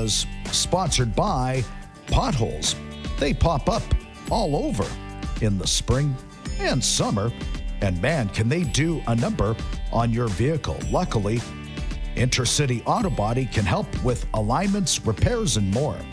was sponsored by potholes. They pop up all over in the spring and summer, and man, can they do a number on your vehicle. Luckily, Intercity Auto Body can help with alignments, repairs, and more.